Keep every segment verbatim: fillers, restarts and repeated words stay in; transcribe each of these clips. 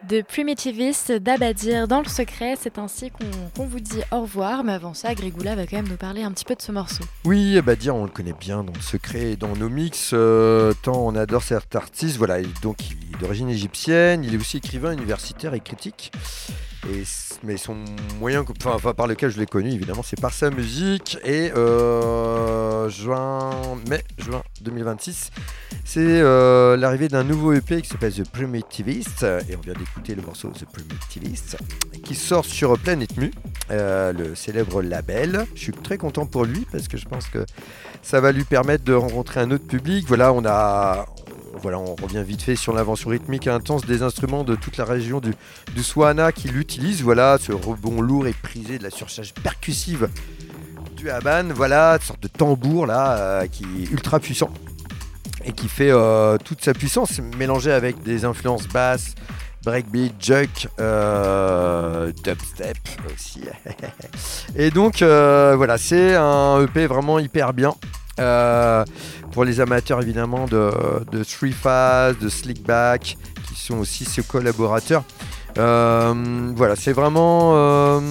de Primitivist d'Abadir dans le secret. C'est ainsi qu'on, qu'on vous dit au revoir. Mais avant ça, Grégoula va quand même nous parler un petit peu de ce morceau. Oui, Abadir, on le connaît bien dans le secret et dans nos mix. Euh, tant on adore cet artiste. Voilà, donc il est d'origine égyptienne. Il est aussi écrivain universitaire et critique. Et, mais son moyen, enfin, enfin par lequel je l'ai connu évidemment, c'est par sa musique. Et euh, juin, mai, juin deux mille vingt-six, c'est euh, l'arrivée d'un nouveau E P qui s'appelle The Primitivist. Et on vient d'écouter le morceau The Primitivist qui sort sur Planète Mu, euh, le célèbre label. Je suis très content pour lui parce que je pense que ça va lui permettre de rencontrer un autre public. Voilà, on a... Voilà, on revient vite fait sur l'invention rythmique intense des instruments de toute la région du, du Swana qui l'utilise. Voilà, ce rebond lourd et prisé de la surcharge percussive du Haban. Voilà, une sorte de tambour là euh, qui est ultra puissant et qui fait euh, toute sa puissance mélangée avec des influences basses, breakbeat, juke, euh, dubstep aussi. Et donc euh, voilà, c'est un E P vraiment hyper bien. Euh, pour les amateurs évidemment de, de Three Phase, de Slickback, qui sont aussi ses collaborateurs. Euh, voilà, c'est vraiment, euh,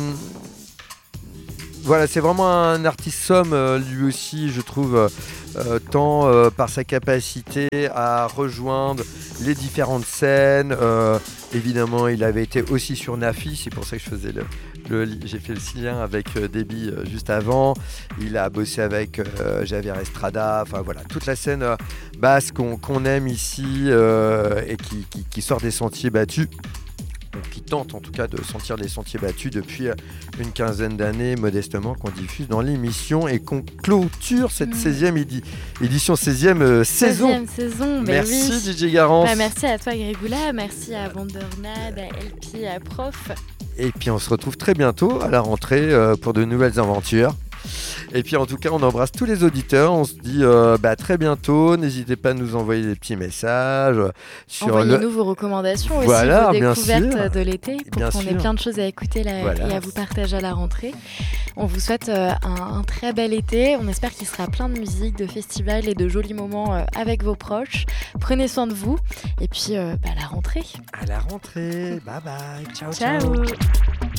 voilà, c'est vraiment un artiste somme, euh, lui aussi, je trouve, euh, tant euh, par sa capacité à rejoindre les différentes scènes. Euh, évidemment, il avait été aussi sur Nafi, c'est pour ça que je faisais le. Le, j'ai fait le lien avec euh, Déby euh, juste avant. Il a bossé avec euh, Javier Estrada. Enfin voilà, toute la scène euh, basse qu'on, qu'on aime ici euh, et qui, qui, qui sort des sentiers battus. Donc, qui tente en tout cas de sortir des sentiers battus depuis euh, une quinzaine d'années, modestement, qu'on diffuse dans l'émission et qu'on clôture cette mmh. seizième édi- édition, seizième euh, saison. seizième saison, bah merci oui. D J Garance. Bah, merci à toi Grégoula, merci à Wondernad, à L P, à Prof. Et puis on se retrouve très bientôt à la rentrée euh, pour de nouvelles aventures. Et puis en tout cas on embrasse tous les auditeurs. On se dit euh, bah, très bientôt. N'hésitez pas à nous envoyer des petits messages sur Envoyez-nous le... vos recommandations voilà, aussi, vos bien découvertes sûr. de l'été pour bien qu'on sûr. ait plein de choses à écouter là, voilà. et à vous partager à la rentrée. On vous souhaite euh, un, un très bel été. On espère qu'il sera plein de musique, de festivals et de jolis moments euh, avec vos proches. Prenez soin de vous et puis euh, bah, à la rentrée. À la rentrée. Bye bye. Ciao ciao. Ciao.